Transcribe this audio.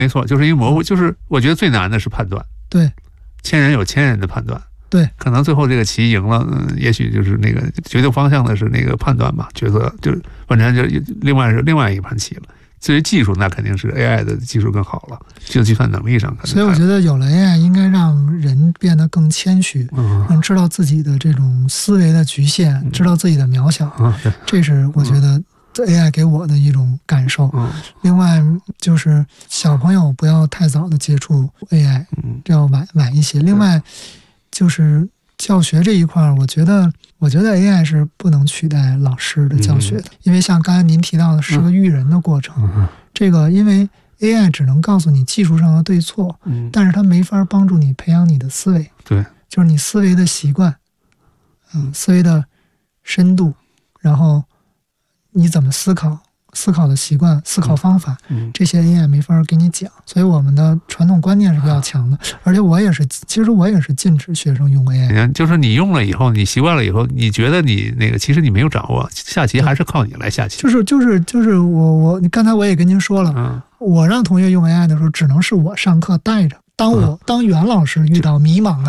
没错，就是一个模糊，就是我觉得最难的是判断。 对， 千人有千人的判断。 对， 可能最后这个棋赢了，也许就是那个决定方向的是那个判断吧，角色就是反正就另外一盘棋了。至于技术，那肯定是 AI 的技术更好了，就计算能力上可能。 所以我觉得有了 AI， 应该让人变得更谦虚，能知道自己的这种思维的局限，知道自己的渺小。这是我觉得 AI 给我的一种感受。另外就是小朋友不要太早的接触 AI， 要晚一些。另外就是教学这一块，我觉得 AI 是不能取代老师的教学的，因为像刚才您提到的是个育人的过程。这个因为 AI 只能告诉你技术上的对错，但是它没法帮助你培养你的思维。 对， 就是你思维的习惯，思维的深度，然后你怎么思考的习惯、思考方法，这些 AI 没法给你讲。所以我们的传统观念是比较强的，而且其实我也是禁止学生用 AI。 就是你用了以后，你习惯了以后，你觉得你那个其实你没有掌握，下棋还是靠你来下棋。 就是我刚才我也跟您说了，我让同学用 AI 的时候，只能是我上课带着。当袁老师遇到迷茫的